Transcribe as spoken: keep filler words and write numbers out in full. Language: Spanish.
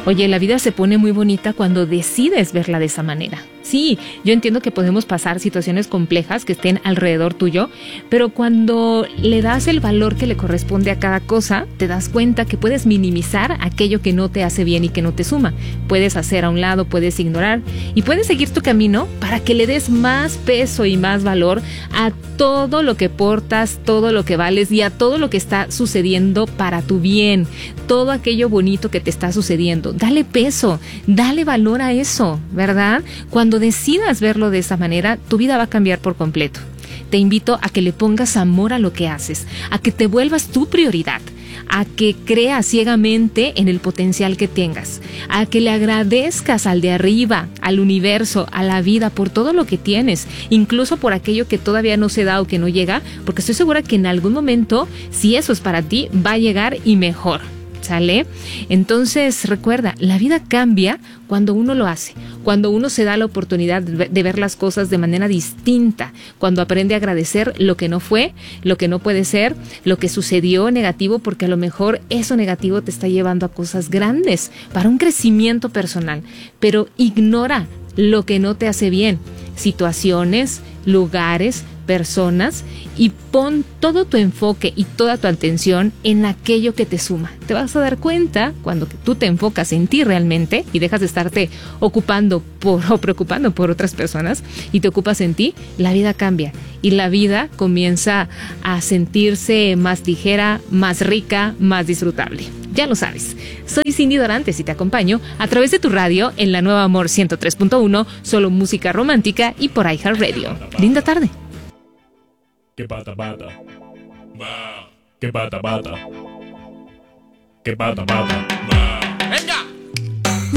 Oye, la vida se pone muy bonita cuando decides verla de esa manera. Sí, yo entiendo que podemos pasar situaciones complejas que estén alrededor tuyo, pero cuando le das el valor que le corresponde a cada cosa, te das cuenta que puedes minimizar aquello que no te hace bien y que no te suma. Puedes hacer a un lado, puedes ignorar y puedes seguir tu camino para que le des más peso y más valor a todo lo que portas, todo lo que vales y a todo lo que está sucediendo para tu bien, todo aquello bonito que te está sucediendo. Dale peso, dale valor a eso, ¿verdad? Cuando decidas verlo de esa manera, tu vida va a cambiar por completo. Te invito a que le pongas amor a lo que haces, a que te vuelvas tu prioridad, a que creas ciegamente en el potencial que tengas, a que le agradezcas al de arriba, al universo, a la vida por todo lo que tienes, incluso por aquello que todavía no se da o que no llega, porque estoy segura que en algún momento, si eso es para ti, va a llegar y mejor. ¿Sale? Entonces recuerda, la vida cambia cuando uno lo hace, cuando uno se da la oportunidad de ver las cosas de manera distinta, cuando aprende a agradecer lo que no fue, lo que no puede ser, lo que sucedió negativo, porque a lo mejor eso negativo te está llevando a cosas grandes, para un crecimiento personal, pero ignora lo que no te hace bien, situaciones, lugares, personas, y pon todo tu enfoque y toda tu atención en aquello que te suma. Te vas a dar cuenta cuando tú te enfocas en ti realmente y dejas de estarte ocupando por, o preocupando por otras personas y te ocupas en ti, la vida cambia y la vida comienza a sentirse más ligera, más rica, más disfrutable. Ya lo sabes, soy Cindy Dorantes y te acompaño a través de tu radio en la Nueva Amor ciento tres punto uno, solo música romántica y por iHeartRadio. Linda tarde. Que pata pata, que pata pata, que pata pata.